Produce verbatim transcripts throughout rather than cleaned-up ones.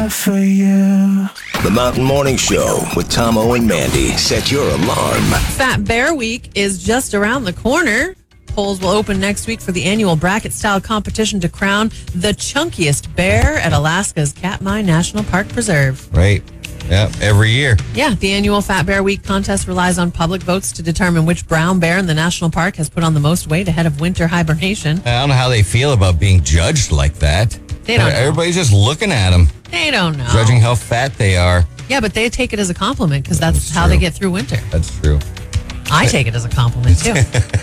For you. The Mountain Morning Show with Tomo and Mandy. Set your alarm. Fat Bear Week is just around the corner. Polls will open next week for the annual bracket-style competition to crown the chunkiest bear at Alaska's Katmai National Park Preserve. Right. Yeah, every year. Yeah, the annual Fat Bear Week contest relies on public votes to determine which brown bear in the national park has put on the most weight ahead of winter hibernation. I don't know how they feel about being judged like that. They don't know. Everybody's just looking at them. They don't know. Judging how fat they are. Yeah, but they take it as a compliment because that's, That's how true. they get through winter. That's true. I take it as a compliment, too.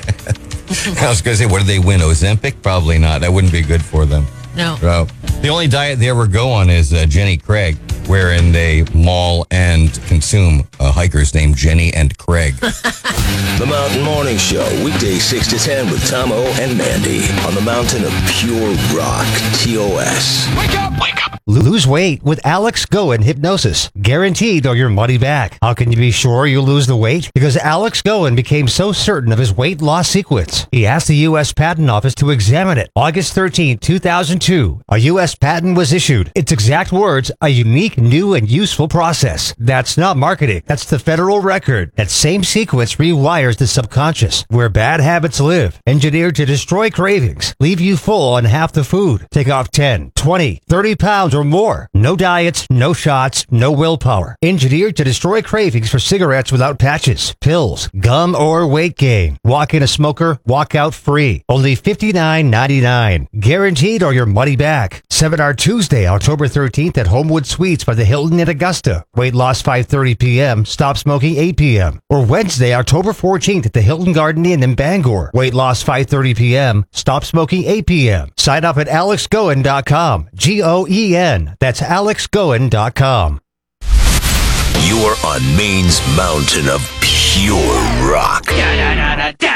I was going to say, what do they win? Ozempic? Probably not. That wouldn't be good for them. No. So, the only diet they ever go on is uh, Jenny Craig, wherein they maul and consume uh, hikers named Jenny and Craig. The Mountain Morning Show, weekdays six to ten with Tomo and Mandy on the mountain of pure rock, T O S. Wake up! Wake up! Lose weight with Alex Goen Hypnosis. Guaranteed or your money back. How can you be sure you lose the weight? Because Alex Goen became so certain of his weight loss sequence. He asked the U S Patent Office to examine it. August thirteenth, two thousand two, a U S patent was issued. Its exact words, a unique, new, and useful process. That's not marketing. That's the federal record. That same sequence rewires the subconscious, where bad habits live. Engineered to destroy cravings, leave you full on half the food. Take off ten, twenty, thirty pounds or more. No diets, no shots, no willpower. Engineered to destroy cravings for cigarettes without patches, pills, gum, or weight gain. Walk in a smoker, walk out free. Only fifty-nine ninety-nine. Guaranteed or your money back. Seminar Tuesday, October thirteenth at Homewood Suites by the Hilton in Augusta. Weight loss five thirty p.m., stop smoking eight p.m. Or Wednesday, October fourteenth at the Hilton Garden Inn in Bangor. Weight loss five thirty p.m., stop smoking eight p.m. Sign up at alex goen dot com. G O E N. That's alex goen dot com. You're on Maine's mountain of pure rock.